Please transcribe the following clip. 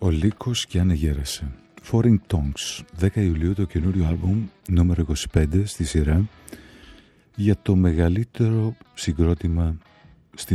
Ο Λύκος και ανεγέρασε. Foreign Tongues, 10 Ιουλίου, το καινούριο άλμπουμ νούμερο 25 στη σειρά για το μεγαλύτερο συγκρότημα